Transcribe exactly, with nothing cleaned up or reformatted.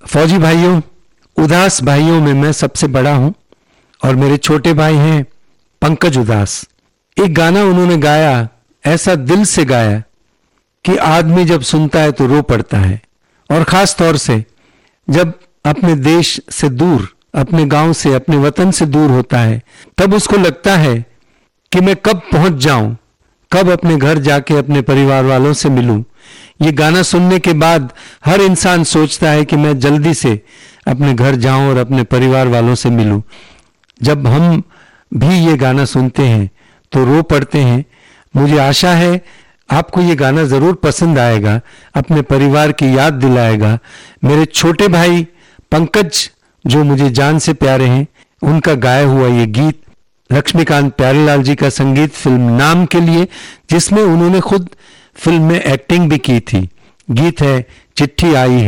फौजी भाइयों, उदास भाइयों में मैं सबसे बड़ा हूं और मेरे छोटे भाई हैं पंकज उदास। एक गाना उन्होंने गाया, ऐसा दिल से गाया कि आदमी जब सुनता है तो रो पड़ता है। और खास तौर से जब अपने देश से दूर, अपने गांव से, अपने वतन से दूर होता है, तब उसको लगता है कि मैं कब पहुंच जाऊं, कब अपने घर जाके अपने परिवार वालों से मिलूं। ये गाना सुनने के बाद हर इंसान सोचता है कि मैं जल्दी से अपने घर जाऊं और अपने परिवार वालों से मिलूं। जब हम भी ये गाना सुनते हैं तो रो पड़ते हैं। मुझे आशा है आपको ये गाना जरूर पसंद आएगा, अपने परिवार की याद दिलाएगा। मेरे छोटे भाई पंकज, जो मुझे जान से प्यारे हैं, उनका गाया हुआ ये गीत लक्ष्मीकांत प्यारेलाल जी का संगीत फिल्म नाम के लिए, जिसमें उन्होंने खुद फिल्म में एक्टिंग भी की थी। गीत है चिट्ठी आई है।